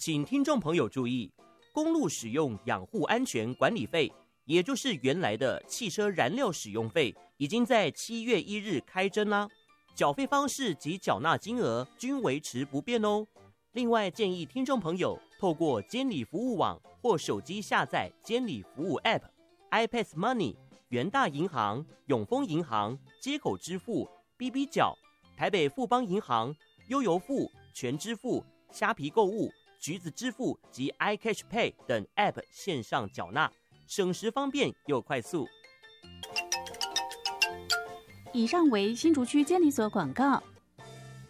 请听众朋友注意，公路使用养护安全管理费，也就是原来的汽车燃料使用费，已经在7月1日开征啦。缴费方式及缴纳金额均维持不变哦。另外，建议听众朋友透过监理服务网或手机下载监理服务 App、iPass Money、元大银行、永丰银行、街口支付、BB 缴、台北富邦银行、悠游付、全支付、虾皮购物、橘子支付及 iCash Pay 等 App 线上缴纳，省时方便又快速。 以上为新竹区监理所广告。